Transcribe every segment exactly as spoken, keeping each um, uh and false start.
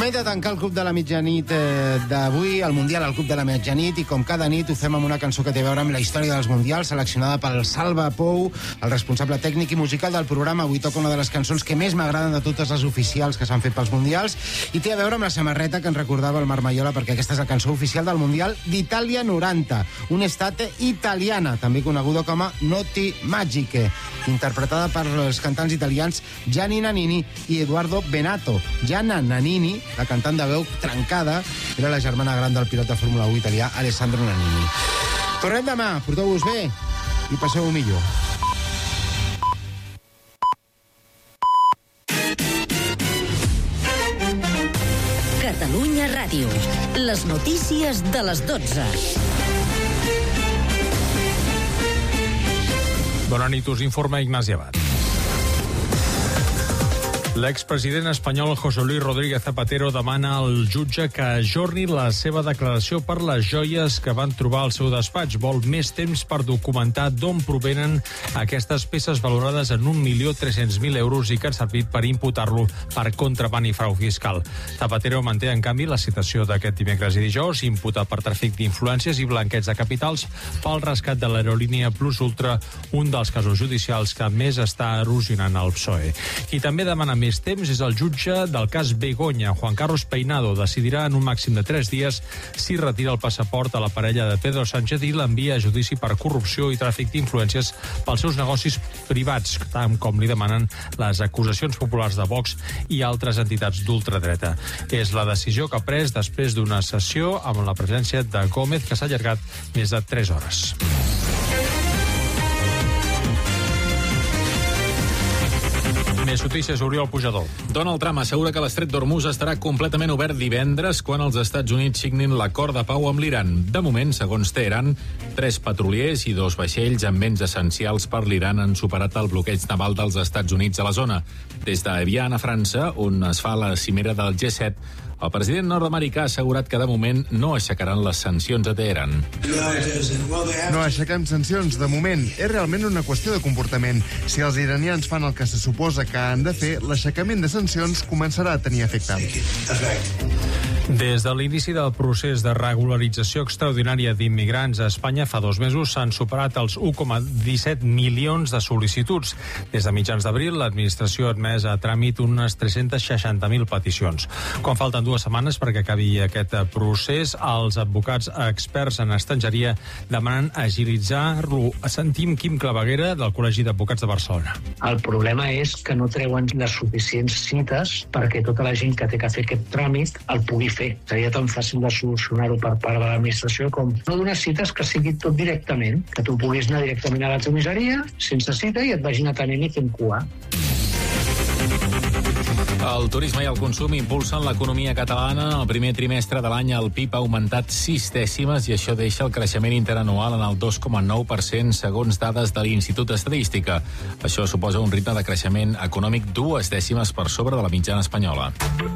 Moment de tancar el Club de la Mitjanit eh, d'avui, el Mundial al Club de la Mitjanit, i com cada nit ho fem amb una cançó que té a veure amb la història dels Mundials, seleccionada pel Salva Pou, el responsable tècnic i musical del programa. Avui toca una de les cançons que més m'agraden de totes les oficials que s'han fet pels Mundials, i té a veure amb la samarreta que ens recordava el Marc Maiola, perquè aquesta és la cançó oficial del Mundial d'Itàlia noranta, un'estate italiana, també coneguda com a Notti Magiche, interpretada per els cantants italians Gianni Nannini i Edoardo Bennato. Gianna Nannini, la cantant de veu trencada, era la germana gran del pilot de Fórmula u italià Alessandro Nannini. Tornem demà, porteu-vos bé i passeu-ho millor. Catalunya Ràdio. Les notícies de les dotze. Bona nit, us informa Ignasi Abad. L'expresident espanyol José Luis Rodríguez Zapatero demana al jutge que ajorni la seva declaració per les joies que van trobar al seu despatx. Vol més temps per documentar d'on provenen aquestes peces valorades en un milió tres-cents mil euros i que han servit per imputar-lo per contraban i frau fiscal. Zapatero manté, en canvi, la citació d'aquest dimecres i dijous, imputat per tràfic d'influències i blanqueig de capitals pel rescat de l'aerolínia Plus Ultra, un dels casos judicials que més està erosionant el P S O E. Qui també demana més més temps és el jutge del cas Begoña. Juan Carlos Peinado decidirà en un màxim de tres dies si retira el passaport a la parella de Pedro Sánchez i l'envia a judici per corrupció i tràfic d'influències pels seus negocis privats, tant com li demanen les acusacions populars de Vox i altres entitats d'ultradreta. És la decisió que ha pres després d'una sessió amb la presència de Gómez que s'ha allargat més de tres hores. Més notícies, Oriol Pujador. Donald Trump assegura que l'estret d'Hormuz estarà completament obert divendres quan els Estats Units signin l'acord de pau amb l'Iran. De moment, segons Teheran, tres petroliers i dos vaixells amb béns essencials per l'Iran han superat el bloqueig naval dels Estats Units a la zona. Des d'Evian, a França, on es fa la cimera del G set, el president nord-americà ha assegurat que de moment no aixecaran les sancions a Teheran. No aixequem sancions, de moment. És realment una qüestió de comportament. Si els iranians fan el que se suposa que han de fer, l'aixecament de sancions començarà a tenir efecte. Des de l'inici del procés de regularització extraordinària d'immigrants a Espanya fa dos mesos s'han superat els u coma disset milions de sol·licituds. Des de mitjans d'abril, l'administració ha admès a tràmit unes tres-cents seixanta mil peticions. Quan falten dues setmanes perquè acabi aquest procés, els advocats experts en estrangeria demanen agilitzar-lo. Sentim Quim Claveguera, del Col·legi d'Advocats de Barcelona. El problema és que no treuen les suficients cites perquè tota la gent que té que fer aquest tràmit el pugui fer. Seria tan fàcil de solucionar-ho per part de l'administració com no donar cites que sigui tot directament, que tu puguis anar directament a la comissaria sense cita i et vagin atenent i fent cua. El turisme i el consum impulsen l'economia catalana. En el primer trimestre de l'any el P I B ha augmentat sis dècimes i això deixa el creixement interanual en el dos coma nou per cent segons dades de l'Institut d'Estadística. Això suposa un ritme de creixement econòmic dues dècimes per sobre de la mitjana espanyola.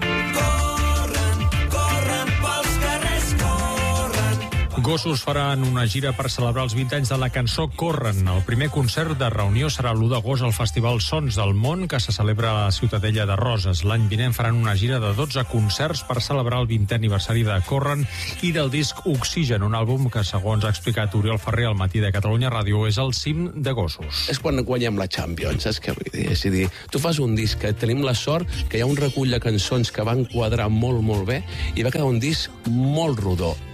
Gossos faran una gira per celebrar els vint anys de la cançó Corren. El primer concert de reunió serà l'u d'agost al Festival Sons del Món, que se celebra a la Ciutadella de Roses. L'any vinent faran una gira de dotze concerts per celebrar el vintè aniversari de Corren i del disc Oxigen, un àlbum que, segons ha explicat Oriol Ferrer al Matí de Catalunya Ràdio, és el cim de Gossos. És quan guanyem la Champions, saps què vull dir? És a dir, tu fas un disc que tenim la sort que hi ha un recull de cançons que van quadrar molt, molt bé i va quedar un disc molt rodó.